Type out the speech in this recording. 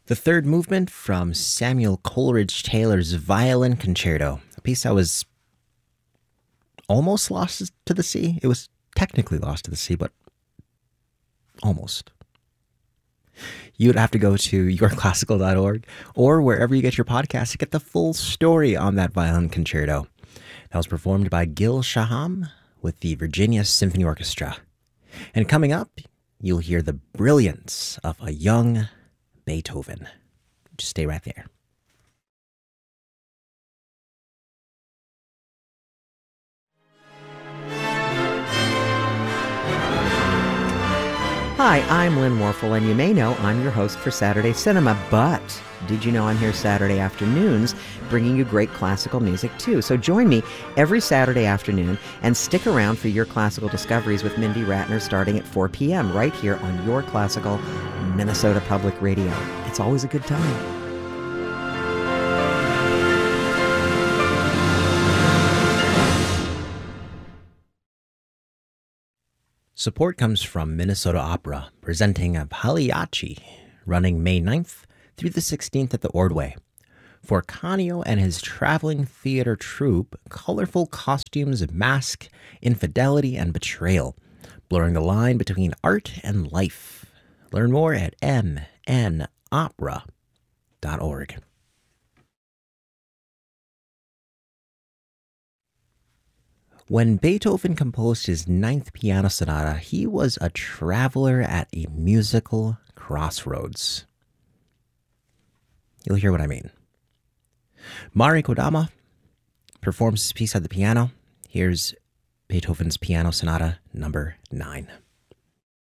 The third movement from Samuel Coleridge Taylor's Violin Concerto, a piece that was almost lost to the sea. It was technically lost to the sea, but almost. You would have to go to yourclassical.org or wherever you get your podcasts to get the full story on that violin concerto. That was performed by Gil Shaham with the Virginia Symphony Orchestra. And coming up, you'll hear the brilliance of a young Beethoven. Just stay right there. Hi, I'm Lynn Warfel, and you may know I'm your host for Saturday Cinema, but did you know I'm here Saturday afternoons bringing you great classical music too? So join me every Saturday afternoon and stick around for Your Classical Discoveries with Mindy Ratner starting at 4 p.m. right here on Your Classical Minnesota Public Radio. It's always a good time. Support comes from Minnesota Opera, presenting a Pagliacci, running May 9th through the 16th at the Ordway. For Canio and his traveling theater troupe, colorful costumes mask infidelity and betrayal, blurring the line between art and life. Learn more at mnopera.org. When Beethoven composed his Ninth Piano Sonata, he was a traveler at a musical crossroads. You'll hear what I mean. Mari Kodama performs this piece at the piano. Here's Beethoven's Piano Sonata number 9.